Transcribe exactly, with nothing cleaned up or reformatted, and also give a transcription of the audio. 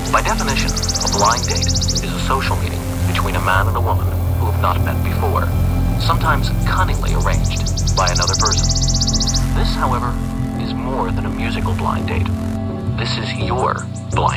By definition, a blind date is a social meeting between a man and a woman who have not met before, sometimes cunningly arranged by another person. This, however, is more than a musical blind date. This is your blind